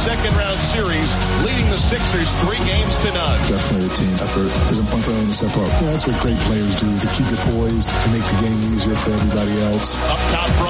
second-round series, leading the Sixers 3-0. Definitely a team effort. There's a point for everyone to step up. Yeah, that's what great players do, to keep you poised and make the game easier for everybody else. Up top,